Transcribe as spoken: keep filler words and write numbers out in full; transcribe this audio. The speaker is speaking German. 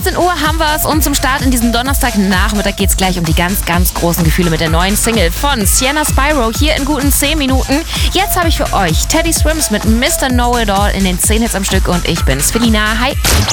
achtzehn Uhr haben wir es und zum Start in diesem Donnerstagnachmittag geht es gleich um die ganz, ganz großen Gefühle mit der neuen Single von Sienna Spyro hier in guten zehn Minuten. Jetzt habe ich für euch Teddy Swims mit Mister Know It All in den zehn Hits am Stück und ich bin's, Felina. Hi!